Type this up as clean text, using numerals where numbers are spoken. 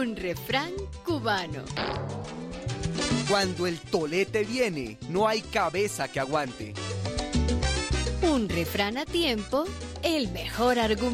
Un refrán cubano. Cuando el tolete viene, no hay cabeza que aguante. Un refrán a tiempo, el mejor argumento.